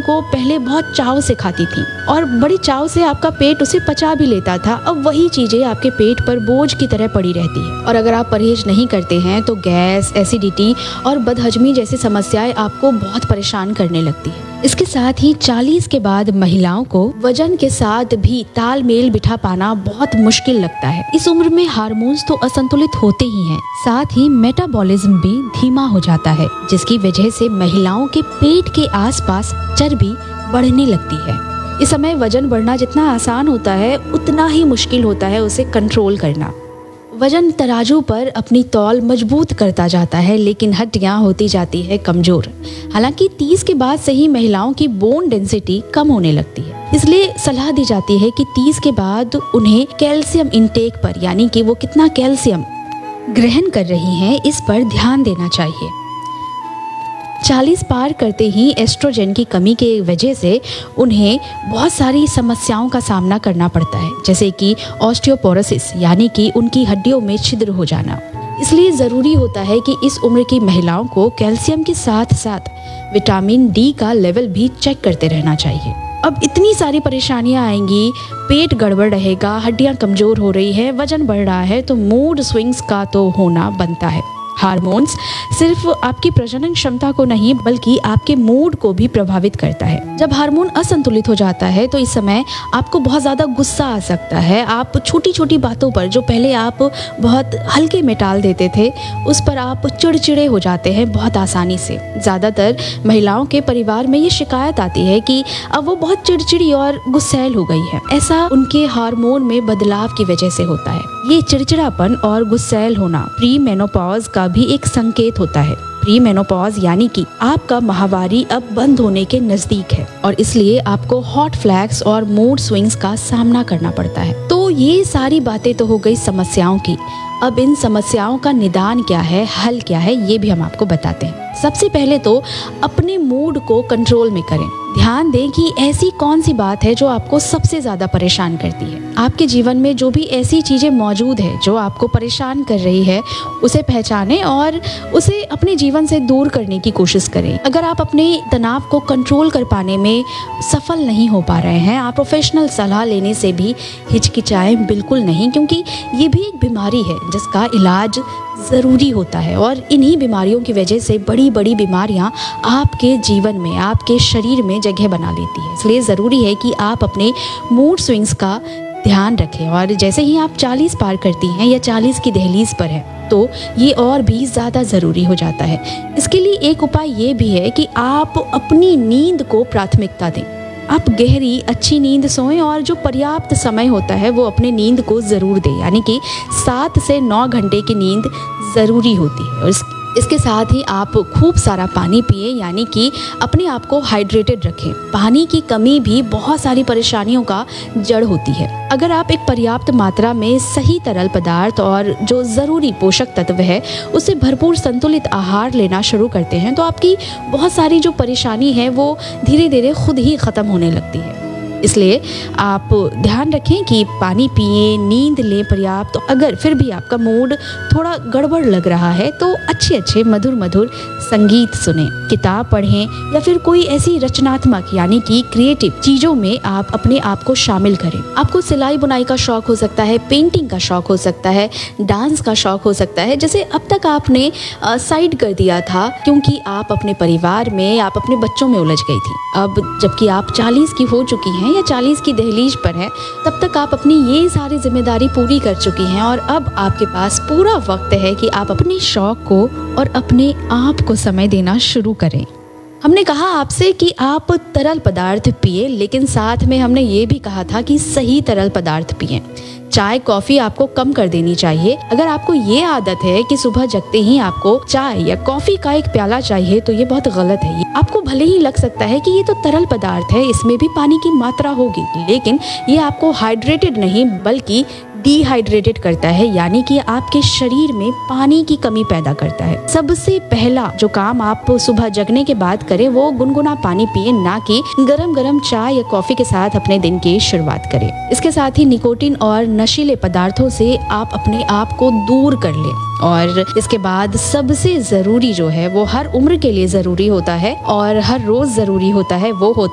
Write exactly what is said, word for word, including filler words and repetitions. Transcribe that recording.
को पहले बहुत चाव से खाती थी और बड़ी चाव से आपका पेट उसे पचा भी लेता था, अब वही चीजें आपके पेट पर बोझ की तरह पड़ी रहती है। और अगर आप परहेज नहीं करते हैं तो गैस, एसिडिटी और बदहजमी जैसी समस्याएं आपको बहुत परेशान करने लगती है। इसके साथ ही चालीस के बाद महिलाओं को वजन के साथ भी तालमेल बिठा पाना बहुत मुश्किल लगता है। इस उम्र में हार्मोन्स तो असंतुलित होते ही हैं, साथ ही मेटाबॉलिज्म भी धीमा हो जाता है, जिसकी वजह से महिलाओं के पेट के आसपास चर्बी बढ़ने लगती है। इस समय वजन बढ़ना जितना आसान होता है उतना ही मुश्किल होता है उसे कंट्रोल करना। वजन तराजू पर अपनी तौल मजबूत करता जाता है, लेकिन हड्डियां होती जाती है कमजोर। हालांकि तीस के बाद से ही महिलाओं की बोन डेंसिटी कम होने लगती है, इसलिए सलाह दी जाती है कि तीस के बाद उन्हें कैल्शियम इंटेक पर, यानी कि वो कितना कैल्शियम ग्रहण कर रही हैं, इस पर ध्यान देना चाहिए। चालीस पार करते ही एस्ट्रोजन की कमी के वजह से उन्हें बहुत सारी समस्याओं का सामना करना पड़ता है, जैसे कि ऑस्टियोपोरोसिस, यानी कि उनकी हड्डियों में छिद्र हो जाना। इसलिए ज़रूरी होता है कि इस उम्र की महिलाओं को कैल्शियम के साथ साथ विटामिन डी का लेवल भी चेक करते रहना चाहिए। अब इतनी सारी परेशानियां आएंगी, पेट गड़बड़ रहेगा, हड्डियां कमज़ोर हो रही है, वजन बढ़ रहा है, तो मूड स्विंग्स का तो होना बनता है। हार्मोन्स सिर्फ आपकी प्रजनन क्षमता को नहीं बल्कि आपके मूड को भी प्रभावित करता है। जब हार्मोन असंतुलित हो जाता है तो इस समय आपको बहुत ज़्यादा गुस्सा आ सकता है। आप छोटी छोटी बातों पर जो पहले आप बहुत हल्के में टाल देते थे, उस पर आप चिड़चिड़े हो जाते हैं बहुत आसानी से। ज़्यादातर महिलाओं के परिवार में ये शिकायत आती है कि अब वो बहुत चिड़चिड़ी और गुस्सैल हो गई है। ऐसा उनके हार्मोन में बदलाव की वजह से होता है। ये चिड़चिड़ापन और गुस्सैल होना प्री मेनोपॉज का भी एक संकेत होता है। प्री मेनोपॉज यानी कि आपका माहवारी अब बंद होने के नजदीक है और इसलिए आपको हॉट फ्लैक्स और मूड स्विंग्स का सामना करना पड़ता है। तो ये सारी बातें तो हो गई समस्याओं की। अब इन समस्याओं का निदान क्या है, हल क्या है, ये भी हम आपको बताते हैं। सबसे पहले तो अपने मूड को कंट्रोल में करें। ध्यान दें कि ऐसी कौन सी बात है जो आपको सबसे ज्यादा परेशान करती है। आपके जीवन में जो भी ऐसी चीजें मौजूद है जो आपको परेशान कर रही है, उसे पहचानें और उसे अपने जीवन से दूर करने की कोशिश करें। अगर आप अपने तनाव को कंट्रोल कर पाने में सफल नहीं हो पा रहे हैं, आप प्रोफेशनल सलाह लेने से भी हिचकिचाएं बिल्कुल नहीं, क्योंकि ये भी एक बीमारी है जिसका इलाज ज़रूरी होता है और इन्हीं बीमारियों की वजह से बड़ी बड़ी बीमारियां आपके जीवन में, आपके शरीर में जगह बना लेती है। इसलिए ज़रूरी है कि आप अपने मूड स्विंग्स का ध्यान रखें और जैसे ही आप चालीस पार करती हैं या चालीस की दहलीज पर हैं तो ये और भी ज़्यादा ज़रूरी हो जाता है। इसके लिए एक उपाय ये भी है कि आप अपनी नींद को प्राथमिकता दें। आप गहरी अच्छी नींद सोएं और जो पर्याप्त समय होता है वो अपने नींद को ज़रूर दें, यानी कि सात से नौ घंटे की नींद ज़रूरी होती है। और इस, इसके साथ ही आप खूब सारा पानी पिए, यानी कि अपने आप को हाइड्रेटेड रखें। पानी की कमी भी बहुत सारी परेशानियों का जड़ होती है। अगर आप एक पर्याप्त मात्रा में सही तरल पदार्थ और जो ज़रूरी पोषक तत्व है उसे भरपूर संतुलित आहार लेना शुरू करते हैं तो आपकी बहुत सारी जो परेशानी है वो धीरे धीरे खुद ही ख़त्म होने लगती है। इसलिए आप ध्यान रखें कि पानी पिए, नींद लें पर्याप्त। तो अगर फिर भी आपका मूड थोड़ा गड़बड़ लग रहा है तो अच्छे अच्छे मधुर मधुर संगीत सुनें, किताब पढ़ें या फिर कोई ऐसी रचनात्मक यानी कि क्रिएटिव चीज़ों में आप अपने आप को शामिल करें। आपको सिलाई बुनाई का शौक हो सकता है, पेंटिंग का शौक हो सकता है, डांस का शौक हो सकता है, जैसे अब तक आपने साइड कर दिया था क्योंकि आप अपने परिवार में, आप अपने बच्चों में उलझ गई थी। अब जबकि आप चालीस की हो चुकी हैं या चालीस की दहलीज पर है, तब तक आप अपनी ये सारी जिम्मेदारी पूरी कर चुकी हैं और अब आपके पास पूरा वक्त है कि आप अपने शौक को और अपने आप को समय देना शुरू करें। हमने कहा आपसे कि आप तरल पदार्थ पिए, लेकिन साथ में हमने ये भी कहा था कि सही तरल पदार्थ पिएं। चाय कॉफ़ी आपको कम कर देनी चाहिए। अगर आपको ये आदत है कि सुबह जगते ही आपको चाय या कॉफ़ी का एक प्याला चाहिए तो ये बहुत गलत है। आपको भले ही लग सकता है कि ये तो तरल पदार्थ है, इसमें भी पानी की मात्रा होगी, लेकिन ये आपको हाइड्रेटेड नहीं बल्कि डिहाइड्रेटेड करता है, यानी कि आपके शरीर में पानी की कमी पैदा करता है। सबसे पहला जो काम आप सुबह जगने के बाद करें वो गुनगुना पानी पिए, ना कि गरम गरम चाय या कॉफी के साथ अपने दिन की शुरुआत करें। इसके साथ ही निकोटीन और नशीले पदार्थों से आप अपने आप को दूर कर लें। और इसके बाद सबसे जरूरी जो है वो हर उम्र के लिए जरूरी होता है और हर रोज जरूरी होता है, वो होता